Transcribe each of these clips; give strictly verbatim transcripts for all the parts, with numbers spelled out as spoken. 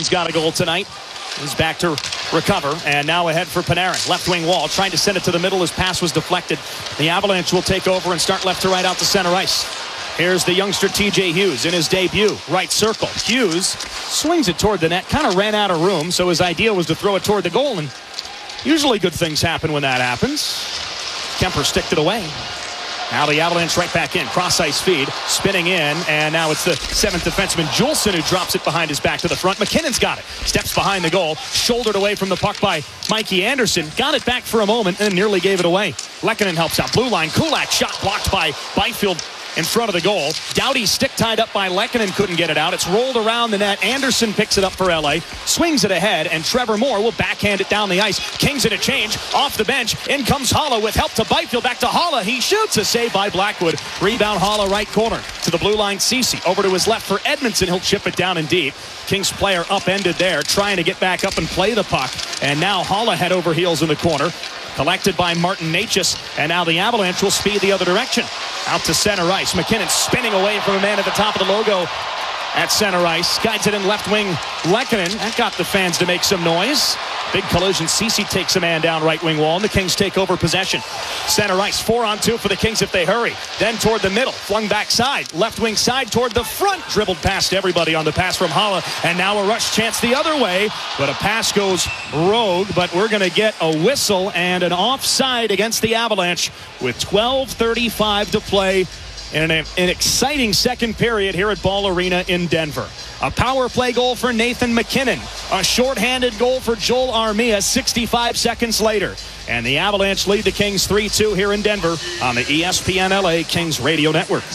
Kings got a goal tonight. He's back to recover, and now ahead for Panarin. Left wing wall, trying to send it to the middle. His pass was deflected. The Avalanche will take over and start left to right out to center ice. Here's the youngster T J Hughes in his debut. Right circle. Hughes swings it toward the net. Kind of ran out of room, so his idea was to throw it toward the goal, and usually good things happen when that happens. Kemper sticked it away. Now the Avalanche right back in. Cross-ice feed. Spinning in. And now it's the seventh defenseman, Juleson, who drops it behind his back to the front. McKinnon's got it. Steps behind the goal. Shouldered away from the puck by Mikey Anderson. Got it back for a moment and nearly gave it away. Lehkonen helps out. Blue line. Kulak shot blocked by Byfield in front of the goal. Doughty stick tied up by Lehkonen, couldn't get it out. It's rolled around the net. Anderson picks it up for L A, swings it ahead, and Trevor Moore will backhand it down the ice. Kings in a change, off the bench. In comes Holla with help to Byfield. Back to Holla. He shoots, a save by Blackwood. Rebound Holla right corner to the blue line. Ceci over to his left for Edmondson. He'll chip it down and deep. Kings player upended there, trying to get back up and play the puck. And now Holla head over heels in the corner. Collected by Martin Necas, and now the Avalanche will speed the other direction. Out to center ice. McKinnon spinning away from a man at the top of the logo at center ice. Guides it in left wing. Lehkonen. That got the fans to make some noise. Big collision. Ceci takes a man down right wing wall, and the Kings take over possession. Center ice. Four on two for the Kings if they hurry. Then toward the middle. Flung back side. Left wing side toward the front. Dribbled past everybody on the pass from Holla. And now a rush chance the other way. But a pass goes rogue. But we're going to get a whistle and an offside against the Avalanche with twelve thirty-five to play in an, an exciting second period here at Ball Arena in Denver. A power play goal for Nathan McKinnon. A shorthanded goal for Joel Armia sixty-five seconds later. And the Avalanche lead the Kings three two here in Denver on the E S P N L A Kings Radio Network.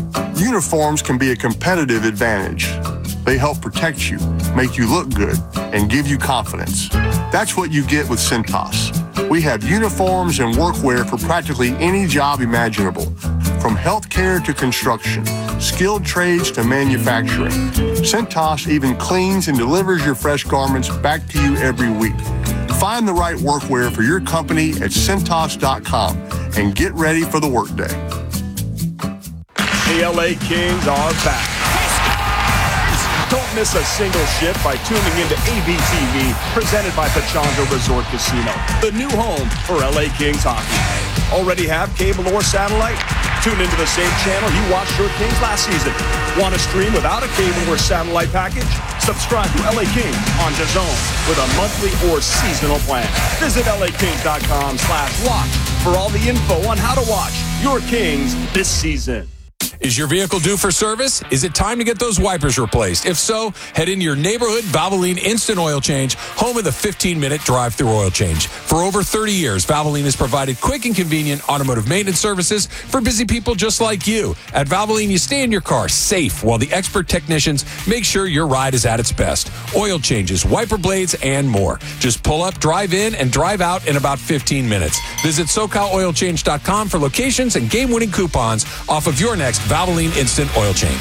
Uniforms can be a competitive advantage. They help protect you, make you look good, and give you confidence. That's what you get with Cintas. We have uniforms and workwear for practically any job imaginable, from healthcare to construction, skilled trades to manufacturing. Cintas even cleans and delivers your fresh garments back to you every week. Find the right workwear for your company at Cintas dot com and get ready for the workday. The L A Kings are back. Don't miss a single shift by tuning into A B T V, presented by Pechanga Resort Casino, the new home for L A Kings hockey. Already have cable or satellite? Tune into the same channel you watched your Kings last season. Want to stream without a cable or satellite package? Subscribe to L A Kings on DAZN with a monthly or seasonal plan. Visit L A Kings dot com slash watch for all the info on how to watch your Kings this season. Is your vehicle due for service? Is it time to get those wipers replaced? If so, head in your neighborhood Valvoline Instant Oil Change, home of the fifteen-minute drive-through oil change. For over thirty years, Valvoline has provided quick and convenient automotive maintenance services for busy people just like you. At Valvoline, you stay in your car safe while the expert technicians make sure your ride is at its best. Oil changes, wiper blades, and more. Just pull up, drive in, and drive out in about fifteen minutes. Visit SoCal Oil Change dot com for locations and game-winning coupons off of your next Valvoline Instant Oil Change.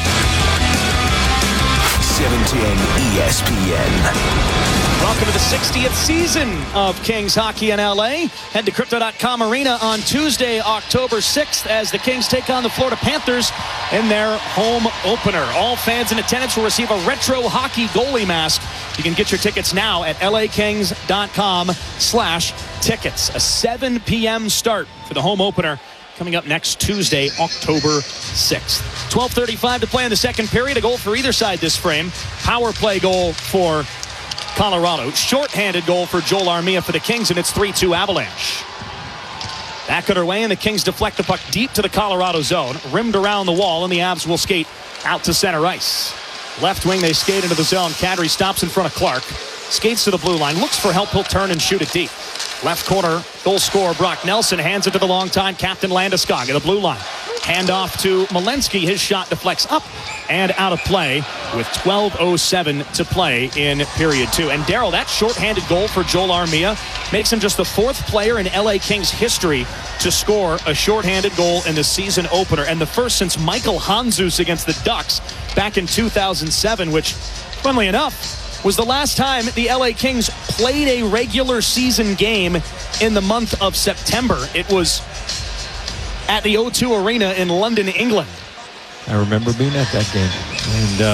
seven ten E S P N. Welcome to the sixtieth season of Kings Hockey in L A. Head to Crypto dot com Arena on Tuesday, October sixth, as the Kings take on the Florida Panthers in their home opener. All fans in attendance will receive a retro hockey goalie mask. You can get your tickets now at L A Kings dot com slash tickets. A seven p.m. start for the home opener coming up next Tuesday, October sixth. twelve thirty-five to play in the second period. A goal for either side this frame. Power play goal for Colorado. Short-handed goal for Joel Armia for the Kings, and it's three two Avalanche. Back at her way, and the Kings deflect the puck deep to the Colorado zone. Rimmed around the wall, and the Avs will skate out to center ice. Left wing, they skate into the zone. Kadri stops in front of Clark. Skates to the blue line. Looks for help. He'll turn and shoot it deep. Left corner, goal scorer Brock Nelson hands it to the longtime captain Landeskog at the blue line. Hand off to Malinsky. His shot deflects up and out of play with twelve oh seven to play in period two. And Daryl, that shorthanded goal for Joel Armia makes him just the fourth player in L A Kings history to score a shorthanded goal in the season opener, and the first since Michael Handzus against the Ducks back in two thousand seven, which, funnily enough, was the last time the L A Kings played a regular season game in the month of September. It was at the O two Arena in London, England. I remember being at that game. And uh,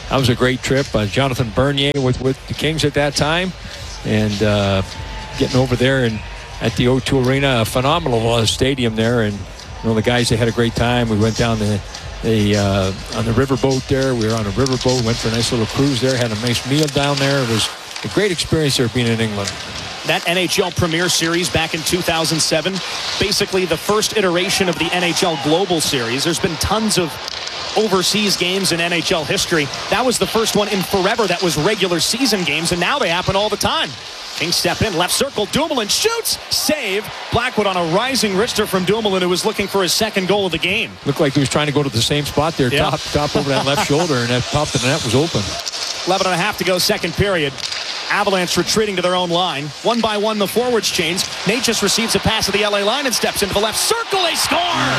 that was a great trip. Uh, Jonathan Bernier with, with the Kings at that time, and uh, getting over there and at the O two Arena, a phenomenal uh, stadium there. And you know, the guys, they had a great time. We went down the, the uh, on the riverboat there. We were on a riverboat, went for a nice little cruise there, had a nice meal down there. It was a great experience there being in England. That N H L Premier Series back in two thousand seven, basically the first iteration of the N H L Global Series. There's been tons of overseas games in N H L history. That was the first one in forever that was regular season games, and now they happen all the time. Kings step in, left circle, Dumoulin shoots, save. Blackwood on a rising wrister from Dumoulin, who was looking for his second goal of the game. Looked like he was trying to go to the same spot there, Yeah. top top over that left shoulder, and that top of the net was open. eleven and a half to go, second period. Avalanche retreating to their own line. One by one, the forwards change. Natchez receives a pass at the L A line and steps into the left circle. They score!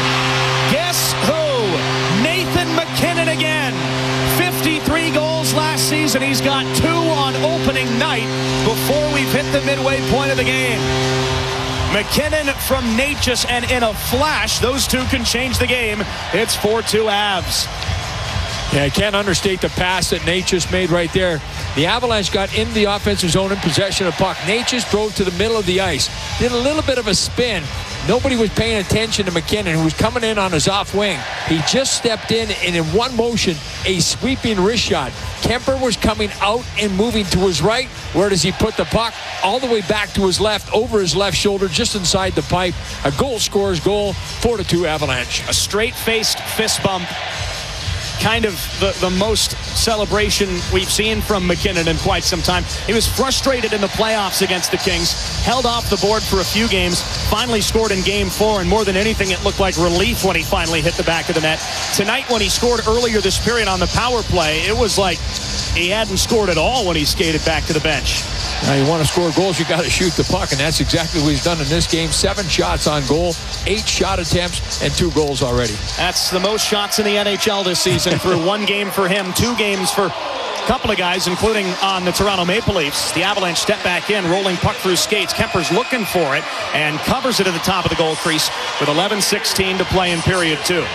Guess who? Nathan MacKinnon again. fifty-three goals last season. He's got two on opening night before we've hit the midway point of the game. MacKinnon from Natchez, and in a flash, those two can change the game. It's four two Avs. Yeah, I can't understate the pass that Natchez made right there. The Avalanche got into the offensive zone in possession of puck. Natchez drove to the middle of the ice, did a little bit of a spin. Nobody was paying attention to MacKinnon, who was coming in on his off wing. He just stepped in, and in one motion, a sweeping wrist shot. Kemper was coming out and moving to his right. Where does he put the puck? All the way back to his left, over his left shoulder, just inside the pipe. A goal scores goal, four to two Avalanche. A straight-faced fist bump. Kind of the, the most celebration we've seen from MacKinnon in quite some time. He was frustrated in the playoffs against the Kings, held off the board for a few games, finally scored in game four, and more than anything, it looked like relief when he finally hit the back of the net. Tonight, when he scored earlier this period on the power play, it was like he hadn't scored at all when he skated back to the bench. Now, you want to score goals, you got to shoot the puck, and that's exactly what he's done in this game. Seven shots on goal, eight shot attempts, and two goals already. That's the most shots in the N H L this season for one game for him, two games for a couple of guys, including on the Toronto Maple Leafs. The Avalanche step back in, rolling puck through skates. Kemper's looking for it and covers it at the top of the goal crease with eleven sixteen to play in period two.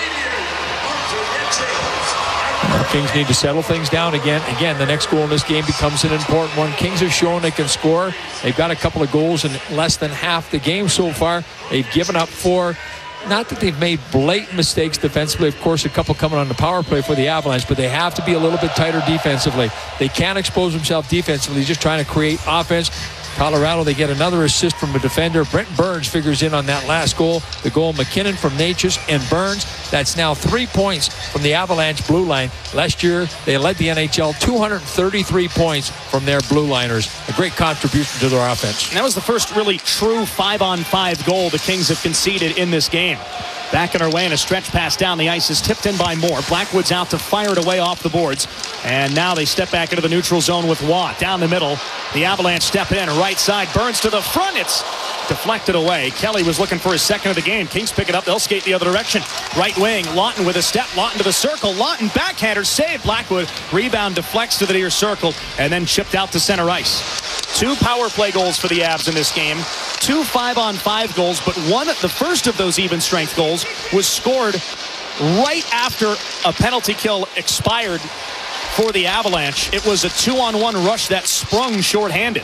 Kings need to settle things down again. Again, the next goal in this game becomes an important one. Kings have shown they can score. They've got a couple of goals in less than half the game so far. They've given up four. Not that they've made blatant mistakes defensively. Of course, a couple coming on the power play for the Avalanche, but they have to be a little bit tighter defensively. They can't expose themselves defensively, just trying to create offense. Colorado, they get another assist from a defender. Brent Burns figures in on that last goal. The goal, MacKinnon from Natchez and Burns. That's now three points from the Avalanche blue line. Last year, they led the N H L, two hundred thirty-three points from their blue liners. A great contribution to their offense. And that was the first really true five-on-five goal the Kings have conceded in this game. Backing our way, and a stretch pass down the ice is tipped in by Moore. Blackwood's out to fire it away off the boards. And now they step back into the neutral zone with Watt. Down the middle, the Avalanche step in, right side. Burns to the front. It's deflected away. Kelly was looking for his second of the game. Kings pick it up. They'll skate the other direction. Right wing, Lawton with a step. Lawton to the circle. Lawton backhander, save. Blackwood, rebound, deflects to the near circle, and then chipped out to center ice. Two power play goals for the Avs in this game. Two five-on-five goals, but one, the first of those even-strength goals, was scored right after a penalty kill expired for the Avalanche. It was a two-on-one rush that sprung shorthanded.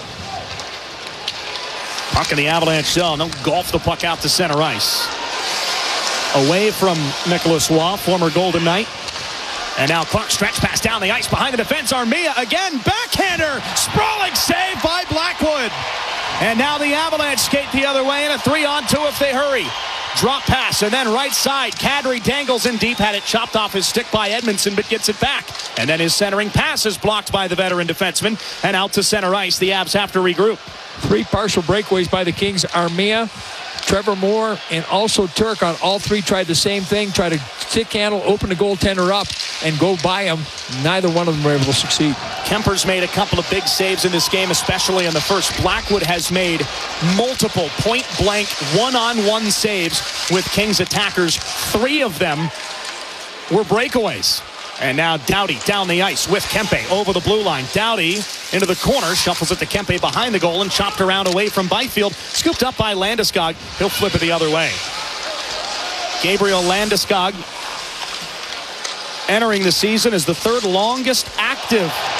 Puck in the Avalanche zone. They'll golf the puck out to center ice. Away from Nicholas Waugh, former Golden Knight. And now Clark stretch pass down the ice behind the defense. Armia again, backhander, sprawling save by Blackwood. And now the Avalanche skate the other way in a three-on-two if they hurry. Drop pass, and then right side. Kadri dangles in deep, had it chopped off his stick by Edmondson, but gets it back. And then his centering pass is blocked by the veteran defenseman. And out to center ice, the Avs have to regroup. Three partial breakaways by the Kings. Armia, Trevor Moore, and also Turk on all three tried the same thing, tried to stick handle, open the goaltender up, and go by him. Neither one of them were able to succeed. Kemper's made a couple of big saves in this game, especially in the first. Blackwood has made multiple point-blank, one-on-one saves with Kings attackers. Three of them were breakaways. And now Doughty down the ice with Kempe over the blue line. Doughty into the corner, shuffles it to Kempe behind the goal and chopped around away from Byfield. Scooped up by Landeskog. He'll flip it the other way. Gabriel Landeskog entering the season as the third longest active